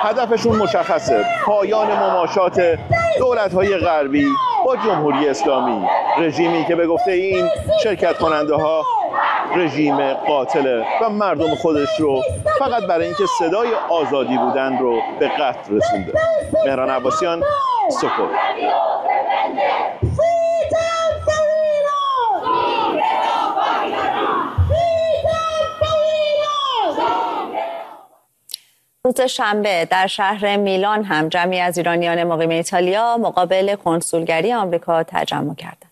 هدفشون مشخصه: پایان مماشات دولت‌های غربی با جمهوری اسلامی، رژیمی که به گفته این شرکت کننده ها رژیم قاتله و مردم خودش رو فقط برای اینکه صدای آزادی بودن رو به قتل رسونده. مهران عباسیان، سکوت. روز شنبه در شهر میلان هم جمعی از ایرانیان مقیم ایتالیا مقابل کنسولگری آمریکا تجمع کردند.